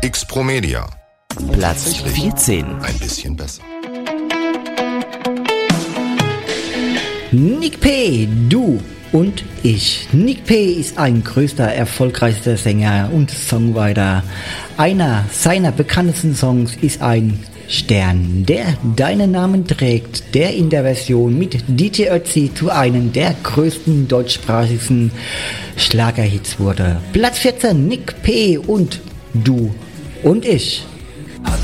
X-Pro-Media. Platz 14. Ein bisschen besser. Nick P., du und ich. Nick P. ist ein größter, erfolgreichster Sänger und Songwriter. Einer seiner bekanntesten Songs ist ein Stern, der deinen Namen trägt, der in der Version mit DJ Ötzi zu einem der größten deutschsprachigen Schlagerhits wurde. Platz 14, Nick P. und du und ich.